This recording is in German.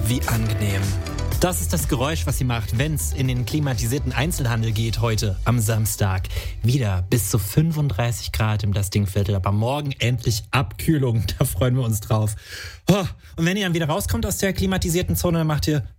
wie angenehm. Das ist das Geräusch, was sie macht, wenn es in den klimatisierten Einzelhandel geht heute am Samstag. Wieder bis zu 35 Grad im Das Ding-Viertel, aber morgen endlich Abkühlung, da freuen wir uns drauf. Oh, und wenn ihr dann wieder rauskommt aus der klimatisierten Zone, dann macht ihr